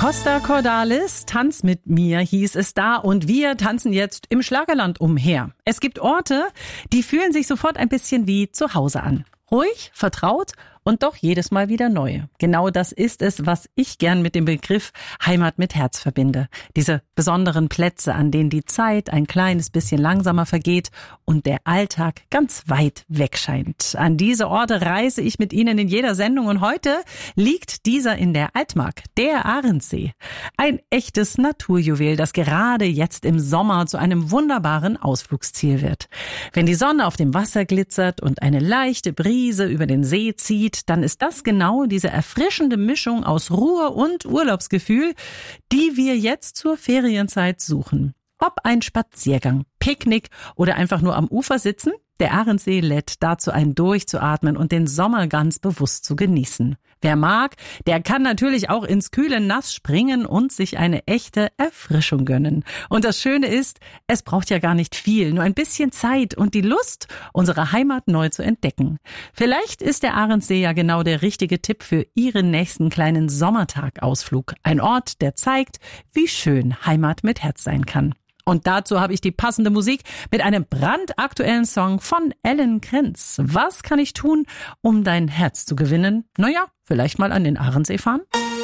Costa Cordalis, Tanz mit mir, hieß es da, und wir tanzen jetzt im Schlagerland umher. Es gibt Orte, die fühlen sich sofort ein bisschen wie zu Hause an. Ruhig, vertraut und doch jedes Mal wieder neu. Genau das ist es, was ich gern mit dem Begriff Heimat mit Herz verbinde. Diese besonderen Plätze, an denen die Zeit ein kleines bisschen langsamer vergeht und der Alltag ganz weit weg scheint. An diese Orte reise ich mit Ihnen in jeder Sendung und heute liegt dieser in der Altmark, der Ahrensee. Ein echtes Naturjuwel, das gerade jetzt im Sommer zu einem wunderbaren Ausflugsziel wird. Wenn die Sonne auf dem Wasser glitzert und eine leichte Brise über den See zieht, dann ist das genau diese erfrischende Mischung aus Ruhe und Urlaubsgefühl, die wir jetzt zur Ferienzeit suchen. Ob ein Spaziergang, Picknick oder einfach nur am Ufer sitzen, der Ahrensee lädt dazu ein, durchzuatmen und den Sommer ganz bewusst zu genießen. Wer mag, der kann natürlich auch ins kühle Nass springen und sich eine echte Erfrischung gönnen. Und das Schöne ist, es braucht ja gar nicht viel, nur ein bisschen Zeit und die Lust, unsere Heimat neu zu entdecken. Vielleicht ist der Ahrensee ja genau der richtige Tipp für Ihren nächsten kleinen Sommertagausflug. Ein Ort, der zeigt, wie schön Heimat mit Herz sein kann. Und dazu habe ich die passende Musik mit einem brandaktuellen Song von Ellen Krenz. Was kann ich tun, um dein Herz zu gewinnen? Naja, vielleicht mal an den Ahrensee fahren?